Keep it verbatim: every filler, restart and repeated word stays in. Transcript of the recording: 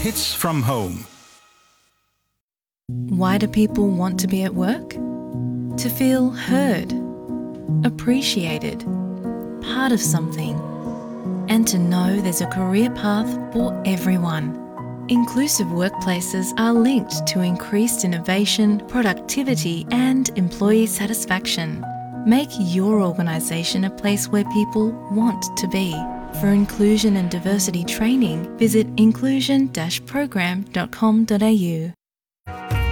Hits from Home. Why do people want to be at work? To feel heard, appreciated, part of something, and to know there's a career path for everyone. Inclusive workplaces are linked to increased innovation, productivity, and employee satisfaction. Make your organisation a place where people want to be. For inclusion and diversity training, visit inclusion dash program dot com dot a u.